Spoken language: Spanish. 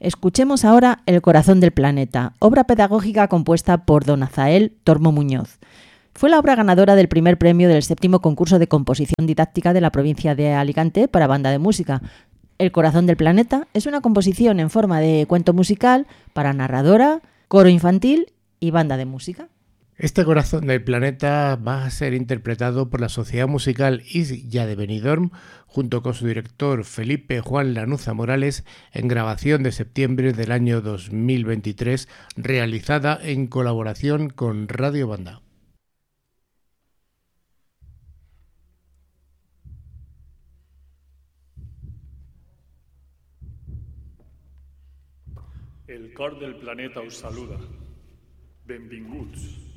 Escuchemos ahora El corazón del planeta, obra pedagógica compuesta por don Azael Tormo Muñoz. Fue la obra ganadora del primer premio del 7º concurso de composición didáctica de la provincia de Alicante para banda de música. El corazón del planeta es una composición en forma de cuento musical para narradora, coro infantil y banda de música. Este corazón del planeta va a ser interpretado por la Sociedad Musical Islla de Benidorm junto con su director Felipe Juan Lanuza Morales en grabación de septiembre del año 2023 realizada en colaboración con Radio Banda. El cor del planeta us saluda. Benvinguts.